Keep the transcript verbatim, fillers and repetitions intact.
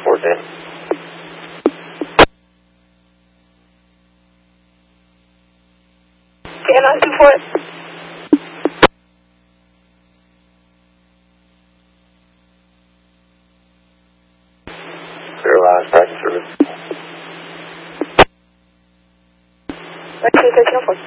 for it then. Okay, nine two four. Clear last practice service. Right two thirteen oh four.